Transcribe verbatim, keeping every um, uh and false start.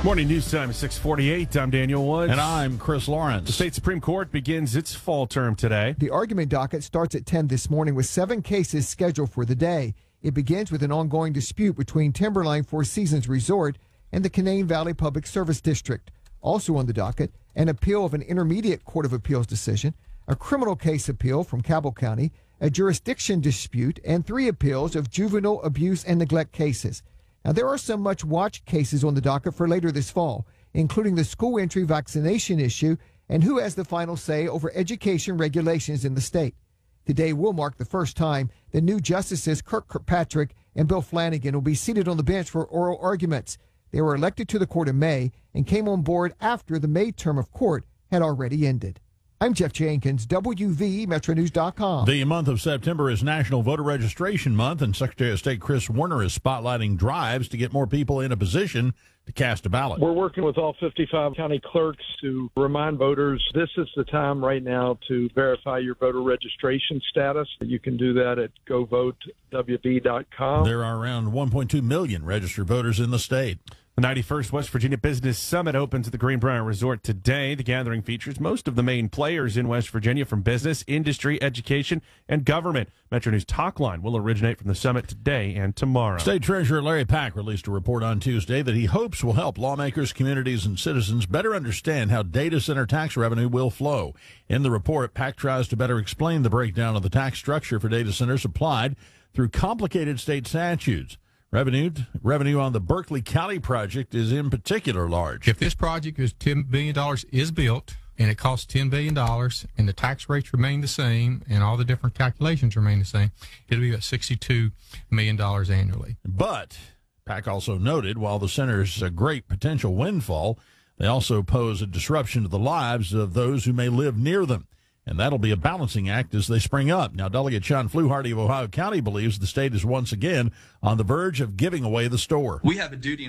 Morning news time, six forty-eight. I'm Daniel Woods. And I'm Chris Lawrence. The state Supreme Court begins its fall term today. The argument docket starts at ten this morning with seven cases scheduled for the day. It begins with an ongoing dispute between Timberline Four Seasons Resort and the Canaan Valley Public Service District. Also on the docket, an appeal of an intermediate court of appeals decision, a criminal case appeal from Cabell County, a jurisdiction dispute, and three appeals of juvenile abuse and neglect cases. Now, there are some much-watched cases on the docket for later this fall, including the school entry vaccination issue and who has the final say over education regulations in the state. Today will mark the first time that new Justices Kirk Kirkpatrick and Bill Flanagan will be seated on the bench for oral arguments. They were elected to the court in May and came on board after the May term of court had already ended. I'm Jeff Jenkins, W V Metro News dot com. The month of September is National Voter Registration Month, and Secretary of State Chris Warner is spotlighting drives to get more people in a position to cast a ballot. We're working with all fifty-five county clerks to remind voters this is the time right now to verify your voter registration status. You can do that at go vote W V dot com. There are around one point two million registered voters in the state. The ninety-first West Virginia Business Summit opens at the Greenbrier Resort today. The gathering features most of the main players in West Virginia from business, industry, education, and government. Metro News Talk Line will originate from the summit today and tomorrow. State Treasurer Larry Pack released a report on Tuesday that he hopes will help lawmakers, communities, and citizens better understand how data center tax revenue will flow. In the report, Pack tries to better explain the breakdown of the tax structure for data centers applied through complicated state statutes. Revenue revenue on the Berkeley County project is in particular large. If this project is ten billion dollars is built and it costs ten billion dollars and the tax rates remain the same and all the different calculations remain the same, it'll be about sixty-two million dollars annually. But Pack also noted while the center's a great potential windfall, they also pose a disruption to the lives of those who may live near them. And that'll be a balancing act as they spring up. Now, Delegate Sean Fluharty of Ohio County believes the state is once again on the verge of giving away the store. We have a duty